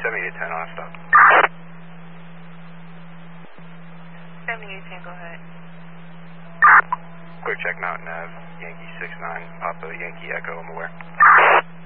7810 on stop. 7810, go ahead. Clear check Mountain Ave, Yankee 69, Papa Yankee Echo, I'm aware.